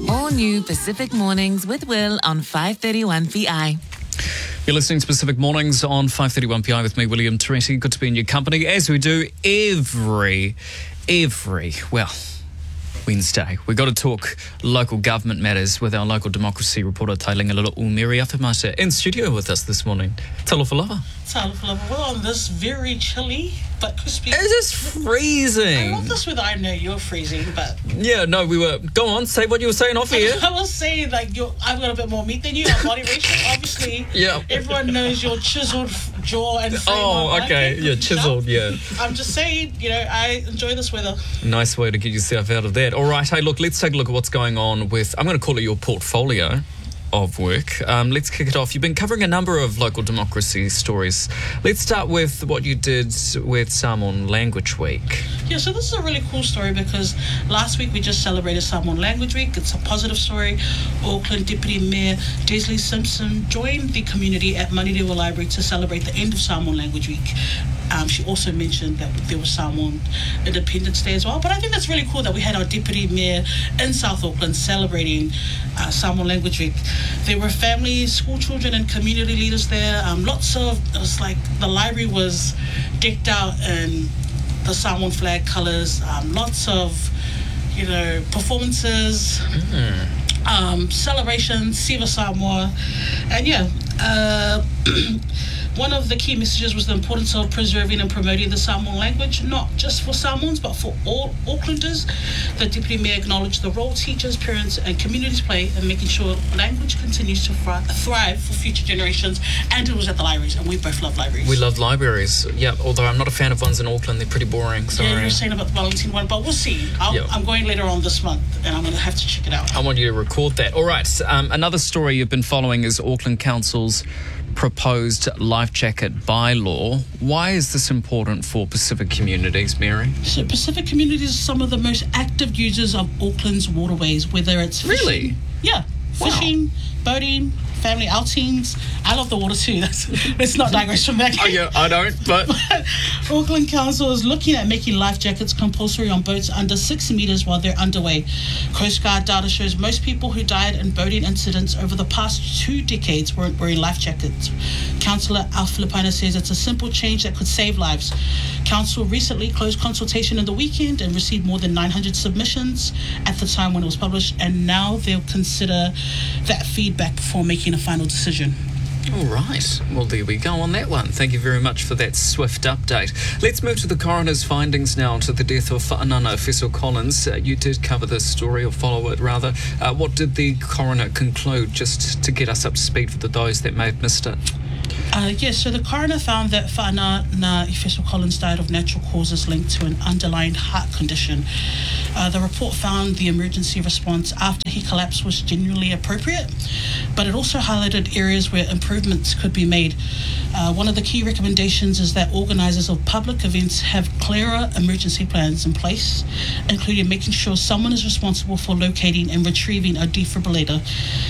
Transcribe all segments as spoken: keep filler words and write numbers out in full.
All new Pacific Mornings with Will on five thirty-one P I. You're listening to Pacific Mornings on five thirty-one P I with me, William Toretti. Good to be in your company, as we do every, every, well, Wednesday. We've got to talk local government matters with our local democracy reporter, Tailingaloa Umeri Afemata, in studio with us this morning. Talofa lava. Talofa lava. Well, on this very chilly but crispy. It is freezing. I love this weather. I know you're freezing, but... Yeah, no, we were... Go on, say what you were saying off here. I was saying, like, you're, I've got a bit more meat than you, our body ratio, obviously. Yeah. Everyone knows your chiseled jaw and frame. Oh, okay. Yeah, chiseled, yeah. I'm just saying, you know, I enjoy this weather. Nice way to get yourself out of that. All right, hey, look, let's take a look at what's going on with... I'm going to call it your portfolio of work. Um, let's kick it off. You've been covering a number of local democracy stories. Let's start with what you did with Samoan Language Week. Yeah, so this is a really cool story because last week we just celebrated Samoan Language Week. It's a positive story. Auckland Deputy Mayor Desley Simpson joined the community at Manirewa Library to celebrate the end of Samoan Language Week. Um, she also mentioned that there was Samoan Independence Day as well. But I think that's really cool that we had our Deputy Mayor in South Auckland celebrating uh, Samoan Language Week. There were families, school children and community leaders there. Um, lots of, it was like the library was decked out in the Samoan flag colours. Um, lots of, you know, performances, mm. um, celebrations, Siva Samoa. And yeah, uh, one of the key messages was the importance of preserving and promoting the Samoan language, not just for Samoans, but for all Aucklanders. The Deputy Mayor acknowledged the role teachers, parents and communities play in making sure language continues to thrive for future generations. And it was at the libraries, and we both love libraries. We love libraries, yeah, although I'm not a fan of ones in Auckland. They're pretty boring, sorry. Yeah, you were saying about the Valentine one, but we'll see. I'll, yep. I'm going later on this month, and I'm going to have to check it out. I want you to record that. All right, um, another story you've been following is Auckland Council's proposed life jacket bylaw. Why is this important for Pacific communities, Mary? So Pacific communities are some of the most active users of Auckland's waterways, whether it's fishing, really, yeah, fishing, wow. boating, family outings. I love the water too. That's, let's not digress from that. Oh, yeah, I don't, but... but Auckland Council is looking at making life jackets compulsory on boats under six metres while they're underway. Coast Guard data shows most people who died in boating incidents over the past two decades weren't wearing life jackets. Councillor Al Filipina says it's a simple change that could save lives. Council recently closed consultation in the weekend and received more than nine hundred submissions at the time when it was published, and now they'll consider that feedback before making a final decision. All right. Well, there we go on that one. Thank you very much for that swift update. Let's move to the coroner's findings now to the death of Fa'anana Efeso Collins. Uh, you did cover this story, or follow it rather. Uh, what did the coroner conclude, just to get us up to speed for the those that may have missed it? Uh, yes, so the coroner found that Fa'anana Efeso Collins died of natural causes linked to an underlying heart condition. Uh, the report found the emergency response after he collapsed was genuinely appropriate, but it also highlighted areas where improvements could be made. Uh, one of the key recommendations is that organisers of public events have clearer emergency plans in place, including making sure someone is responsible for locating and retrieving a defibrillator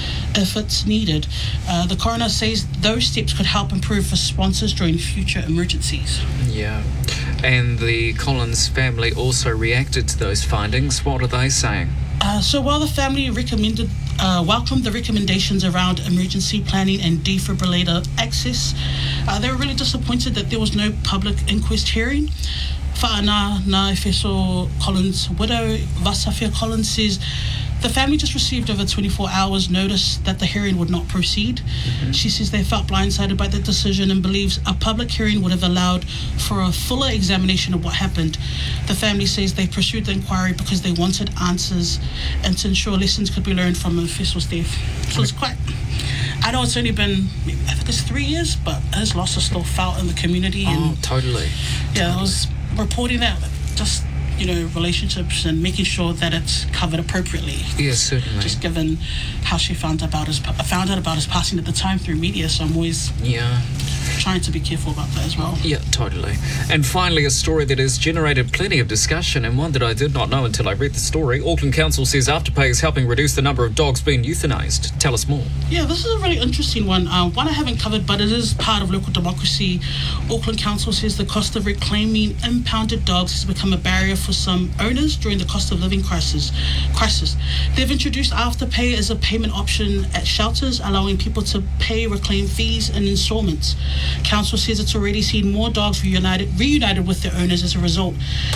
if it's needed. Uh, the coroner says those steps could help improve responses during future emergencies. Yeah, and the Collins family also reacted to those findings. What are they saying? Uh, so while the family recommended, uh, welcomed the recommendations around emergency planning and defibrillator access, uh, they were really disappointed that there was no public inquest hearing. Fa'anana Efeso Collins' widow, Vasafia Collins, says the family just received over twenty-four hours notice that the hearing would not proceed. Mm-hmm. She says they felt blindsided by the decision and believes a public hearing would have allowed for a fuller examination of what happened. The family says they pursued the inquiry because they wanted answers and to ensure lessons could be learned from Efeso's death. So it's quite... I know it's only been, I think it's three years, but his loss is still felt in the community. And oh, totally. Yeah, totally. I was reporting that, just... you know, relationships and making sure that it's covered appropriately. Yes, certainly. Just given how she found about his found out about his passing at the time through media, so I'm always yeah trying to be careful about that as well. Yeah, totally. And finally, a story that has generated plenty of discussion and one that I did not know until I read the story. Auckland Council says Afterpay is helping reduce the number of dogs being euthanised. Tell us more. Yeah, this is a really interesting one. Uh, one I haven't covered, but it is part of local democracy. Auckland Council says the cost of reclaiming impounded dogs has become a barrier for some owners during the cost of living crisis. crisis. They've introduced Afterpay as a payment option at shelters, allowing people to pay reclaim fees in installments. Council says it's already seen more dogs reunited, reunited with their owners as a result.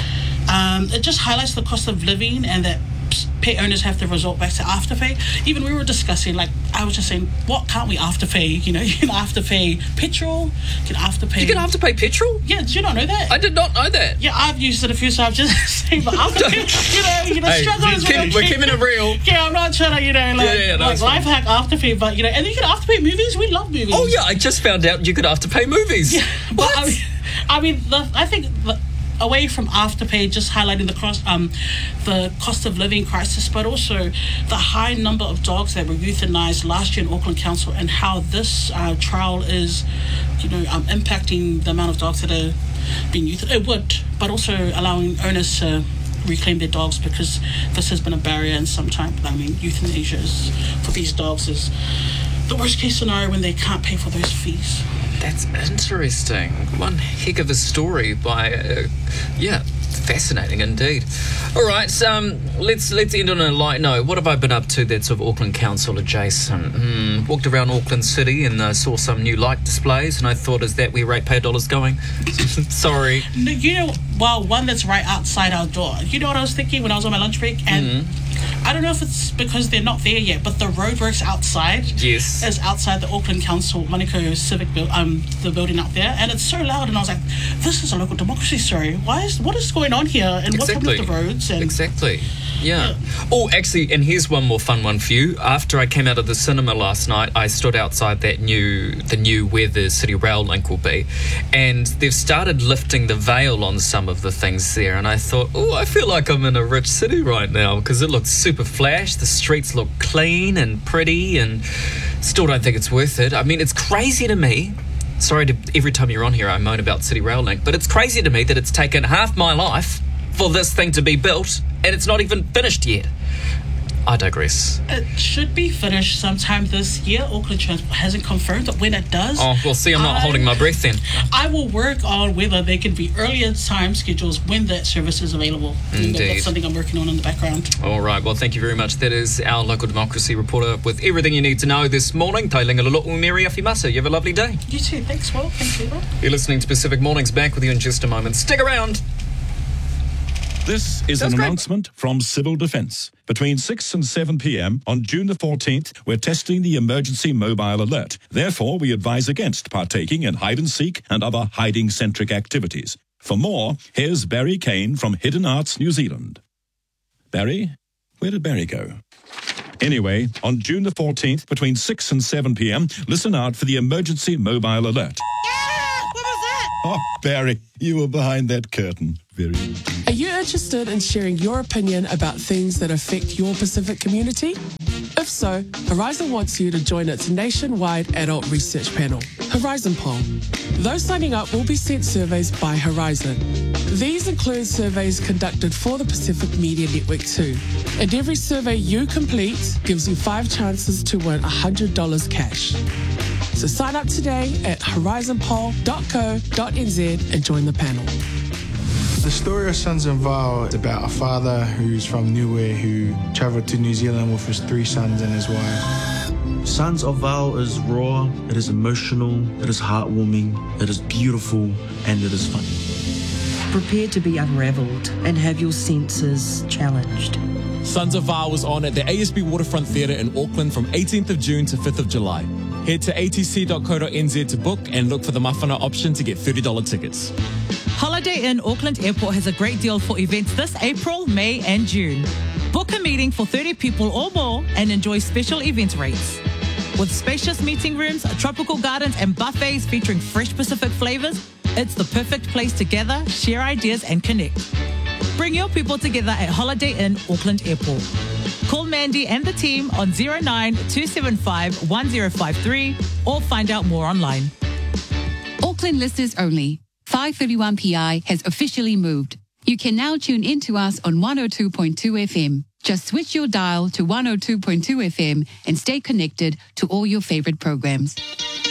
Um, it just highlights the cost of living and that pet owners have to resort back to Afterpay. Even we were discussing, like, I was just saying, what can't we Afterpay? You know, you can Afterpay petrol, you can Afterpay... You can Afterpay petrol? Yeah, did you not know that? I did not know that. Yeah, I've used it a few times, just saying, but Afterpay, you know, you know, Hey, struggle is keep- real. we're keeping it real. Yeah, I'm not trying to, you know, like, Yeah, yeah, no, like it's fine. life hack Afterpay, but, you know, and you can Afterpay movies. We love movies. Oh, yeah, I just found out you could Afterpay movies. Yeah, but What? I mean, I mean the, I think the, away from Afterpay, just highlighting the cost, um, the cost of living crisis, but also the high number of dogs that were euthanized last year in Auckland Council, and how this uh, trial is, you know, um, impacting the amount of dogs that are being euthanized. It would, but also allowing owners to reclaim their dogs, because this has been a barrier in some time. I mean, euthanasia is, for these dogs is the worst case scenario when they can't pay for those fees. That's interesting. One heck of a story by, uh, yeah, fascinating indeed. All right, um, let's let's end on a light note. What have I been up to that's of Auckland Council adjacent? Mm, walked around Auckland City and uh, saw some new light displays, and I thought, is that where ratepayer dollars going? Sorry. No, you know, well, one that's right outside our door. You know what I was thinking when I was on my lunch break? And Mm-hmm. I don't know if it's because they're not there yet, but the roadworks outside Yes. is outside the Auckland Council, Manukau Civic, buil- um, the building up there. And it's so loud. And I was like, this is a local democracy story. Why is, what is going on here? And what's happening with the roads? And Exactly. Yeah. Oh, actually, and here's one more fun one for you. After I came out of the cinema last night, I stood outside that new, the new where the City Rail link will be, and they've started lifting the veil on some of the things there. And I thought, oh, I feel like I'm in a rich city right now, because it looks super flash. The streets look clean and pretty, and still don't think it's worth it. I mean, it's crazy to me. Sorry to every time you're on here I moan about City Rail Link, but it's crazy to me that it's taken half my life for this thing to be built, and it's not even finished yet. I digress. it should be finished sometime this year. Auckland Transport hasn't confirmed, but when it does, Oh, well, see, I'm not I- holding my breath then. I will work on whether there can be earlier time schedules when that service is available. And Indeed. That's something I'm working on in the background. All right, well, thank you very much. That is our local democracy reporter with everything you need to know this morning. Tailinga lolo umeri afimasa. You have a lovely day. You too. Thanks, Will. Thank you. You're listening to Pacific Mornings. Back with you in just a moment. Stick around. This is Sounds an great. announcement from Civil Defence. Between six and seven p.m. on June the fourteenth, we're testing the emergency mobile alert. Therefore, we advise against partaking in hide-and-seek and other hiding-centric activities. For more, here's Barry Kane from Hidden Arts New Zealand. Barry? Where did Barry go? Anyway, on June the fourteenth, between six and seven p.m, listen out for the emergency mobile alert. What was that? Oh, Barry, you were behind that curtain. Very Are you interested in sharing your opinion about things that affect your Pacific community? If so, Horizon wants you to join its nationwide adult research panel, Horizon Poll. Those signing up will be sent surveys by Horizon. These include surveys conducted for the Pacific Media Network too. And every survey you complete gives you five chances to win one hundred dollars cash. So sign up today at horizon poll dot co dot n z and join the panel. The story of Sons of Val is about a father who's from Niue who travelled to New Zealand with his three sons and his wife. Sons of Val is raw, it is emotional, it is heartwarming, it is beautiful, and it is funny. Prepare to be unravelled and have your senses challenged. Sons of Val was on at the A S B Waterfront Theatre in Auckland from eighteenth of June to fifth of July. Head to a t c dot co dot n z to book and look for the Mawhana option to get thirty dollars tickets. Holiday Inn Auckland Airport has a great deal for events this April, May and June. Book a meeting for thirty people or more and enjoy special event rates. With spacious meeting rooms, tropical gardens and buffets featuring fresh Pacific flavours, it's the perfect place to gather, share ideas and connect. Bring your people together at Holiday Inn Auckland Airport. Call Mandy and the team on zero nine two seven five one zero five three or find out more online. Auckland listeners only. five thirty-one P I has officially moved. You can now tune in to us on one oh two point two F M. Just switch your dial to one oh two point two F M and stay connected to all your favorite programs.